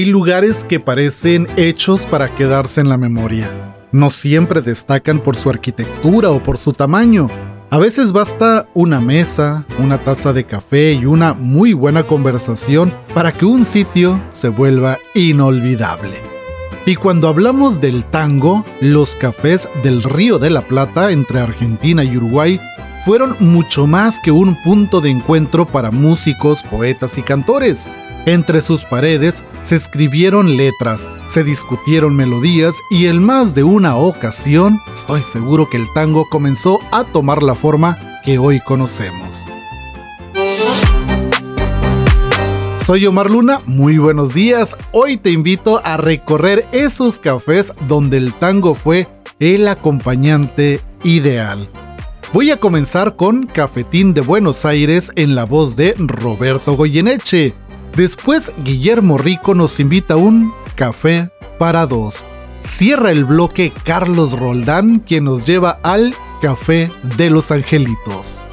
Hay lugares que parecen hechos para quedarse en la memoria. No siempre destacan por su arquitectura o por su tamaño. A veces basta una mesa, una taza de café y una muy buena conversación para que un sitio se vuelva inolvidable. Y cuando hablamos del tango, los cafés del Río de la Plata entre Argentina y Uruguay fueron mucho más que un punto de encuentro para músicos, poetas y cantores. Entre sus paredes se escribieron letras, se discutieron melodías y en más de una ocasión, estoy seguro que el tango comenzó a tomar la forma que hoy conocemos. Soy Omar Luna, muy buenos días. Hoy te invito a recorrer esos cafés donde el tango fue el acompañante ideal. Voy a comenzar con Cafetín de Buenos Aires en la voz de Roberto Goyeneche. Después, Guillermo Rico nos invita a un café para dos. Cierra el bloque Carlos Roldán, quien nos lleva al Café de los Angelitos.